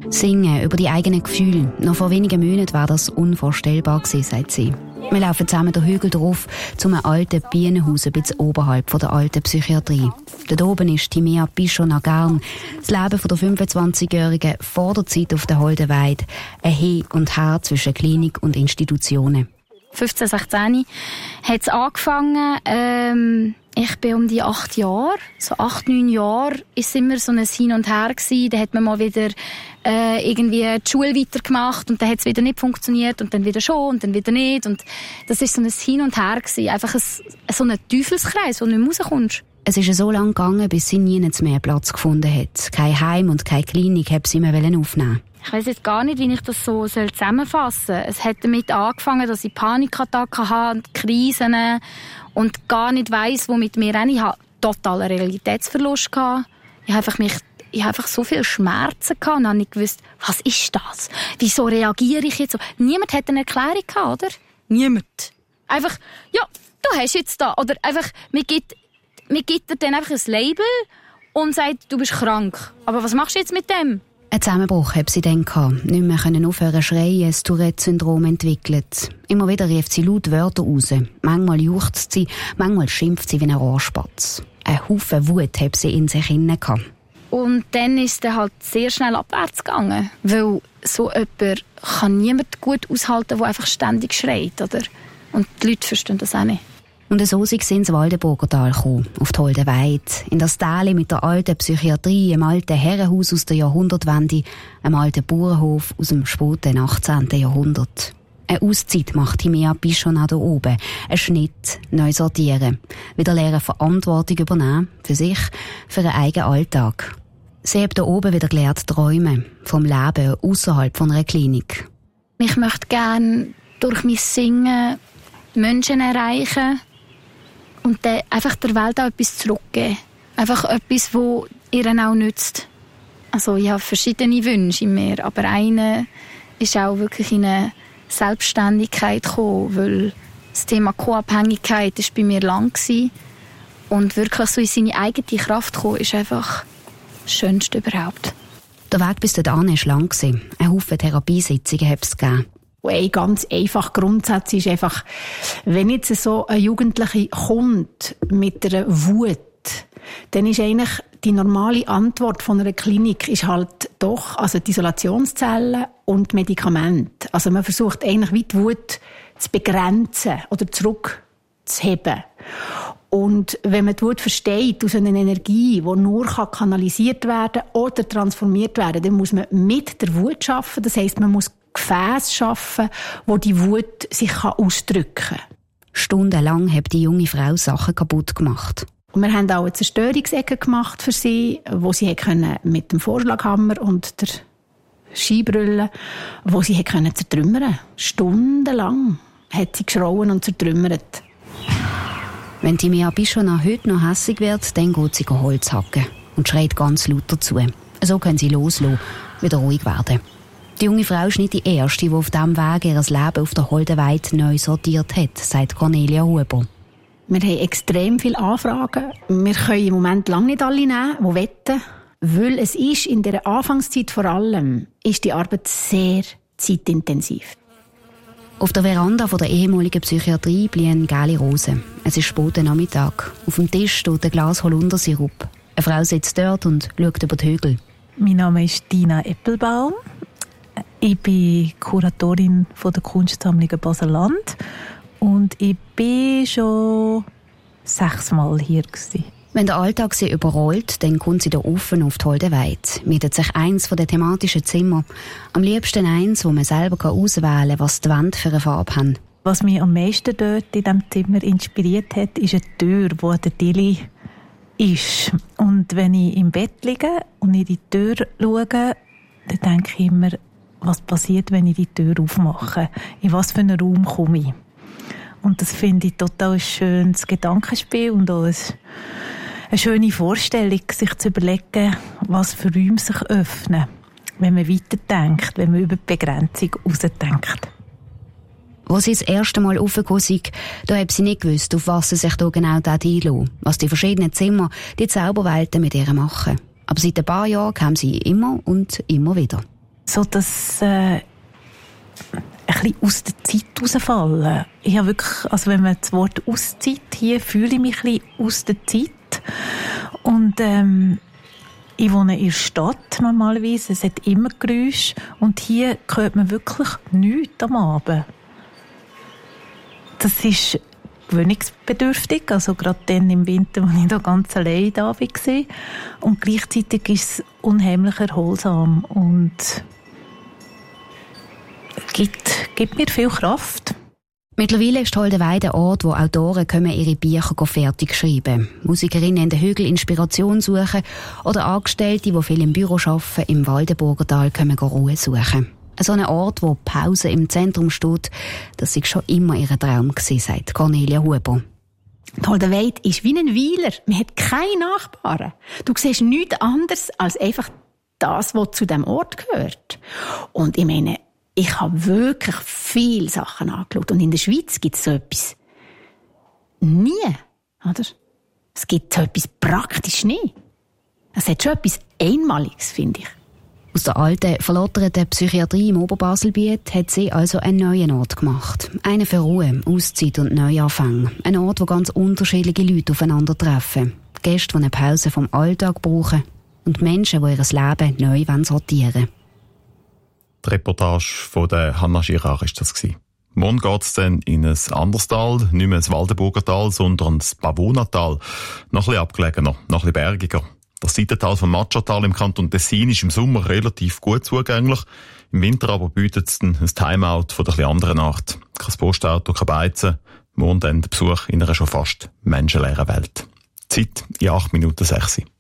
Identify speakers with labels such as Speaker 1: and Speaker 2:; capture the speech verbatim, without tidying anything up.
Speaker 1: Singen über die eigenen Gefühle. Noch vor wenigen Monaten war das unvorstellbar gewesen, sagt sie. Wir laufen zusammen den Hügel drauf zu einem alten Bienenhaus ein bisschen oberhalb von der alten Psychiatrie. Dort oben ist Timea Bischof-Nagern. Das Leben der fünfundzwanzigjährigen vor der Zeit auf der Holdenweide. Ein Hin und Her zwischen Klinik und Institutionen.
Speaker 2: fünfzehn, sechzehn hat es angefangen. Ähm, ich bin um die acht Jahre, so acht, neun Jahre, ist immer so ein Hin und Her gewesen. Da hat man mal wieder äh, irgendwie die Schule weitergemacht und dann hat es wieder nicht funktioniert und dann wieder schon und dann wieder nicht. Und das ist so ein Hin und Her gewesen. Einfach ein, so ein Teufelskreis, wo du nicht mehr rauskommst.
Speaker 1: Es ist so lange gegangen, bis sie nie mehr Platz gefunden hat. Kein Heim und keine Klinik hat sie mehr aufnehmen.
Speaker 2: Ich weiss jetzt gar nicht, wie ich das so zusammenfassen soll. Es hat damit angefangen, dass ich Panikattacken hatte, Krisen und gar nicht weiss, wo mit mir rein. Ich hatte totalen Realitätsverlust gehabt. Ich habe einfach mich, ich habe einfach so viele Schmerzen gehabt und habe nicht gewusst, was ist das? Wieso reagiere ich jetzt so? Niemand hat eine Erklärung gehabt, oder? Niemand. Einfach, ja, du hast jetzt da. Oder einfach, mir gibt, mir gibt er dann einfach ein Label und sagt, du bist krank. Aber was machst du jetzt mit dem?
Speaker 1: Ein Zusammenbruch hat sie dann gehabt. Nicht mehr können aufhören schreien, das Tourette-Syndrom entwickelt. Immer wieder rief sie laut Wörter raus. Manchmal juchzt sie, manchmal schimpft sie wie ein Rohrspatz. Ein Haufen Wut hat sie in sich hinein gehabt.
Speaker 2: Und dann ist es halt sehr schnell abwärts gegangen. Weil so jemand kann niemand gut aushalten, der einfach ständig schreit, oder? Und die Leute verstehen das auch nicht.
Speaker 1: Und so sind sie ins Waldenburger Tal gekommen, auf die Holdenweide, in das Tal mit der alten Psychiatrie, einem alten Herrenhaus aus der Jahrhundertwende, einem alten Bauernhof aus dem späten achtzehnten Jahrhundert. Eine Auszeit macht Timea Bischof hier oben. Ein Schnitt, neu sortieren. Wieder lernen, Verantwortung übernehmen, für sich, für einen eigenen Alltag. Sie hat hier oben wieder gelernt träumen, vom Leben außerhalb von einer Klinik.
Speaker 2: Ich möchte gerne durch mein Singen Menschen erreichen, und dann einfach der Welt auch etwas zurückgeben. Einfach etwas, das ihr auch nützt. Also ich habe verschiedene Wünsche in mir, aber einer ist auch wirklich in eine Selbstständigkeit gekommen, weil das Thema Co-Abhängigkeit war bei mir lang gewesen. Und wirklich so in seine eigene Kraft kommen, ist einfach das Schönste überhaupt.
Speaker 1: Der Weg bis dorthin war lang. Ein Haufen Therapiesitzungen hat es gegeben.
Speaker 3: Ein ganz einfach Grundsatz ist einfach, wenn jetzt so ein Jugendliche kommt mit einer Wut, dann ist eigentlich die normale Antwort von einer Klinik ist halt doch, also die Isolationszellen und Medikamente. Also man versucht eigentlich wie die Wut zu begrenzen oder zurückzuheben. Und wenn man die Wut versteht aus einer Energie, die nur kanalisiert werden kann oder transformiert werden, dann muss man mit der Wut arbeiten. Das heisst, man muss Gefäße schaffen, wo die Wut sich ausdrücken kann.
Speaker 1: Stundenlang hat die junge Frau Sachen kaputt gemacht.
Speaker 3: Und wir haben auch eine Zerstörungsecke gemacht für sie, wo sie können mit dem Vorschlaghammer und der Skibrille, wo sie können zertrümmern. Stundenlang hat sie geschrauen und zertrümmert.
Speaker 1: Wenn Timea Bischof heute noch hässig wird, dann geht sie Holz hacken und schreit ganz laut dazu. So können sie loslassen, wieder ruhig werden. Die junge Frau ist nicht die erste, die auf diesem Weg ihr Leben auf der Holdenweide neu sortiert hat, sagt Cornelia Huber.
Speaker 3: Wir haben extrem viele Anfragen. Wir können im Moment lange nicht alle nehmen, die wetten. Weil es ist in der Anfangszeit vor allem, ist die Arbeit sehr zeitintensiv.
Speaker 1: Auf der Veranda von der ehemaligen Psychiatrie blühen gelbe Rosen. Es ist später Nachmittag. Auf dem Tisch steht ein Glas Holundersirup. Eine Frau sitzt dort und schaut über die Hügel.
Speaker 4: Mein Name ist Dina Eppelbaum. Ich bin Kuratorin von der Kunstsammlung Basel-Land und ich bin schon sechsmal hier gewesen.
Speaker 1: Wenn der Alltag sie überrollt, dann kommt sie da offen auf die Holdenweide, mietet sich eins von den thematischen Zimmern. Am liebsten eins, wo man selber auswählen kann, was die Wände für eine Farbe haben.
Speaker 4: Was mich am meisten dort in diesem Zimmer inspiriert hat, ist eine Tür, die an der Tilly ist. Und wenn ich im Bett liege und in die Tür schaue, dann denke ich immer, was passiert, wenn ich die Tür aufmache? In was für einen Raum komme ich? Und das finde ich total ein schönes Gedankenspiel und auch eine schöne Vorstellung, sich zu überlegen, was für Räume sich öffnen, wenn man weiterdenkt, wenn man über die Begrenzung hinausdenkt.
Speaker 1: Als sie das erste Mal raufgekommen sind, da hat sie nicht gewusst, auf was sie sich da genau einlassen, was die verschiedenen Zimmer, die Zauberwelten mit ihr machen. Aber seit ein paar Jahren kam sie immer und immer wieder.
Speaker 4: so dass äh, ein bisschen aus der Zeit rausfallen. Ich habe wirklich, also wenn man das Wort Auszeit hier, fühle ich mich ein bisschen aus der Zeit. Und ähm, ich wohne in der Stadt normalerweise, es hat immer Geräusche und hier hört man wirklich nichts am Abend. Das ist gewöhnungsbedürftig, also gerade dann im Winter, als ich da ganz allein da war. Und gleichzeitig ist es unheimlich erholsam und gibt, gibt mir viel Kraft.
Speaker 1: Mittlerweile ist Holdenweide ein Ort, wo Autoren kommen ihre Bücher fertig schreiben. Musikerinnen in den Hügeln Inspiration suchen oder Angestellte, die viel im Büro arbeiten, im Waldenburgertal kommen Ruhe suchen. So ein Ort, wo Pause im Zentrum steht, das war schon immer ihr Traum gewesen, sagt Cornelia Huber.
Speaker 3: Holdenweide ist wie ein Weiler. Man hat keine Nachbarn. Du siehst nichts anderes als einfach das, was zu diesem Ort gehört. Und ich meine, ich habe wirklich viele Sachen angeschaut. Und in der Schweiz gibt es so etwas nie, oder? Es gibt so etwas praktisch nie. Es hat schon etwas Einmaliges, finde ich.
Speaker 1: Aus der alten, verlotterten Psychiatrie im Oberbaselbiet hat sie also einen neuen Ort gemacht. Einen für Ruhe, Auszeit und Neuanfang. Ein Ort, wo ganz unterschiedliche Leute aufeinandertreffen. Gäste, die eine Pause vom Alltag brauchen. Und Menschen, die ihr Leben neu sortieren wollen.
Speaker 5: Die Reportage von der Hanna Girard war das. Morgen geht es dann in ein anderes Tal, nicht mehr das Waldenburgertal, sondern das Pavonatal. Noch ein bisschen abgelegener, noch ein bisschen bergiger. Das Seitental vom Matschertal im Kanton Tessin ist im Sommer relativ gut zugänglich. Im Winter aber bietet es dann ein Timeout von der etwas anderen Art. Kein Postauto, kein Beizen. Morgen dann der Besuch in einer schon fast menschenleeren Welt. Zeit in acht Minuten sechs.